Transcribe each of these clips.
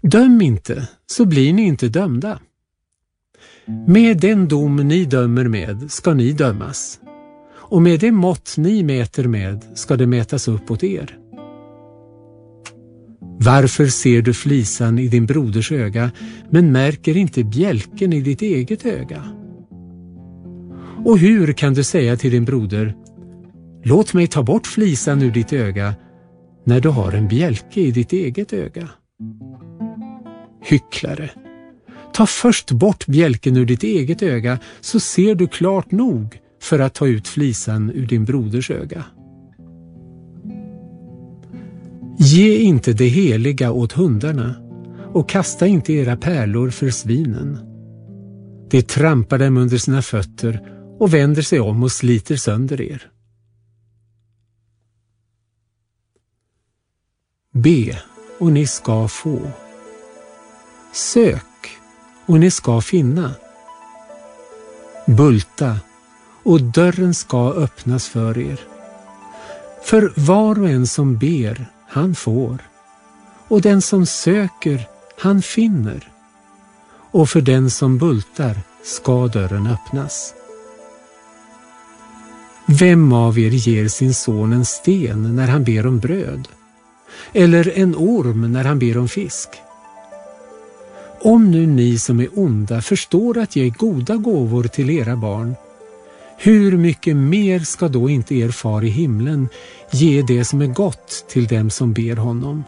Döm inte, så blir ni inte dömda. Med den dom ni dömer med ska ni dömas, och med det mått ni mäter med ska det mätas upp åt er. Varför ser du flisan i din broders öga, men märker inte bjälken i ditt eget öga? Och hur kan du säga till din broder: låt mig ta bort flisan ur ditt öga, när du har en bjälke i ditt eget öga? Hycklare, ta först bort bjälken ur ditt eget öga, så ser du klart nog för att ta ut flisan ur din broders öga. Ge inte det heliga åt hundarna, och kasta inte era pärlor för svinen. Det trampar dem under sina fötter och vänder sig om och sliter sönder er. Be, och ni ska få. Sök, och ni ska finna. Bulta, och dörren ska öppnas för er. För var och en som ber, han får. Och den som söker, han finner. Och för den som bultar ska dörren öppnas. Vem av er ger sin son en sten när han ber om bröd? Eller en orm när han ber om fisk? Om nu ni som är onda förstår att ge goda gåvor till era barn, hur mycket mer ska då inte er far i himlen ge det som är gott till dem som ber honom?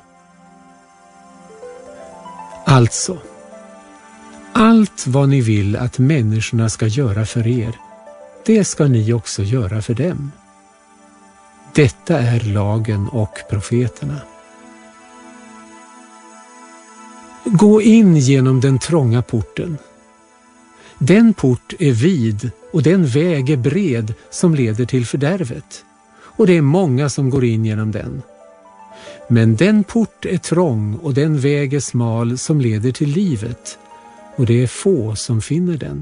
Alltså, allt vad ni vill att människorna ska göra för er, det ska ni också göra för dem. Detta är lagen och profeterna. Gå in genom den trånga porten. Den port är vid och den väg är bred som leder till fördärvet, och det är många som går in genom den. Men den port är trång och den väg är smal som leder till livet, och det är få som finner den.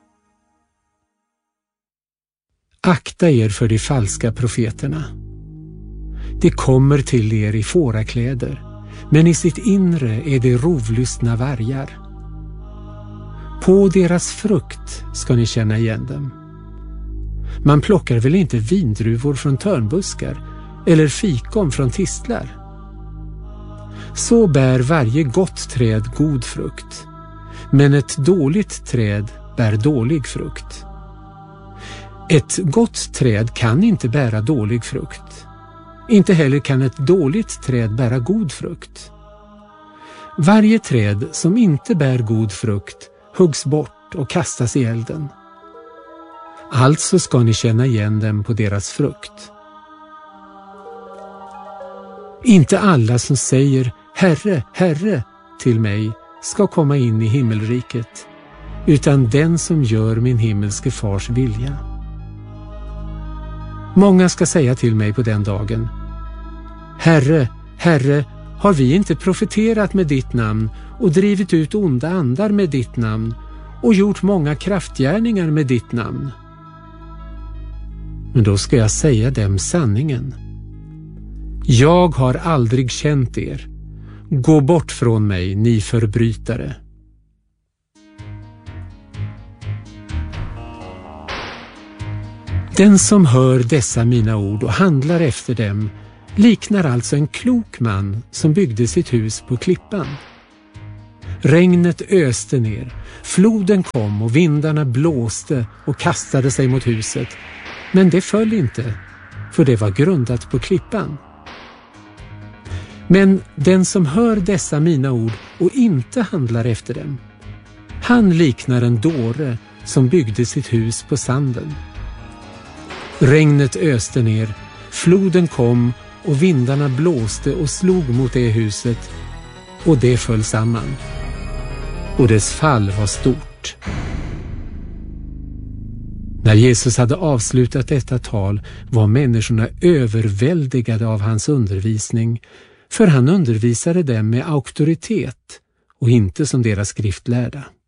Akta er för de falska profeterna. De kommer till er i fårakläder, men i sitt inre är det rovlystna vargar. På deras frukt ska ni känna igen dem. Man plockar väl inte vindruvor från törnbuskar eller fikon från tistlar? Så bär varje gott träd god frukt, men ett dåligt träd bär dålig frukt. Ett gott träd kan inte bära dålig frukt. Inte heller kan ett dåligt träd bära god frukt. Varje träd som inte bär god frukt huggs bort och kastas i elden. Alltså ska ni känna igen dem på deras frukt. Inte alla som säger Herre, Herre till mig ska komma in i himmelriket, utan den som gör min himmelske fars vilja. Många ska säga till mig på den dagen: Herre, Herre, har vi inte profeterat med ditt namn och drivit ut onda andar med ditt namn och gjort många kraftgärningar med ditt namn? Men då ska jag säga dem sanningen. Jag har aldrig känt er. Gå bort från mig, ni förbrytare. Den som hör dessa mina ord och handlar efter dem liknar alltså en klok man som byggde sitt hus på klippan. Regnet öste ner, floden kom och vindarna blåste och kastade sig mot huset, men det föll inte, för det var grundat på klippan. Men den som hör dessa mina ord och inte handlar efter dem, han liknar en dåre som byggde sitt hus på sanden. Regnet öste ner, floden kom och vindarna blåste och slog mot det huset, och det föll samman. Och dess fall var stort. När Jesus hade avslutat detta tal var människorna överväldigade av hans undervisning, för han undervisade dem med auktoritet och inte som deras skriftlärda.